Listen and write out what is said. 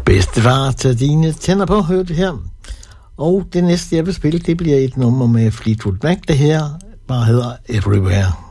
Bedstefar, tag dine tænder på, hør det her. Og det næste, jeg vil spille, det bliver et nummer med Fleetwood Mac, det her bare hedder Everywhere.